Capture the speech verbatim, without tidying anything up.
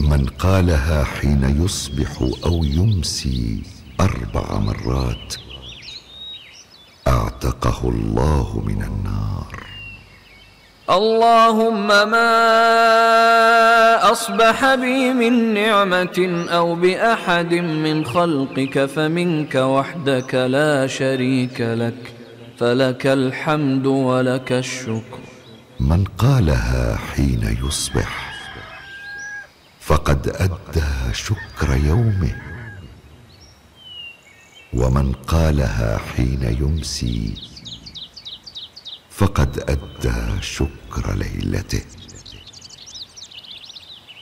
من قالها حين يصبح أو يمسي أربع مرات أعتقه الله من النار. اللهم ما أصبح بي من نعمة أو بأحد من خلقك فمنك وحدك لا شريك لك، فلك الحمد ولك الشكر. من قالها حين يصبح فقد أدى شكر يومه، ومن قالها حين يمسي فقد أدى شكر ليلته.